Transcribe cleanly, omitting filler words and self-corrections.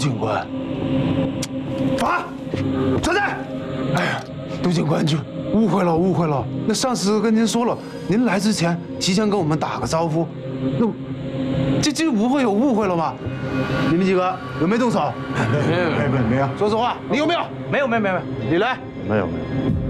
警官， 罚，存在。 哎呀，杜警官就误会了，误会了。那上司跟您说了，您来之前提前跟我们打个招呼，那这不会有误会了吗？你们几个有没有动手？ 没有。 说实话，你有没有？ 没有。 你来。 没有。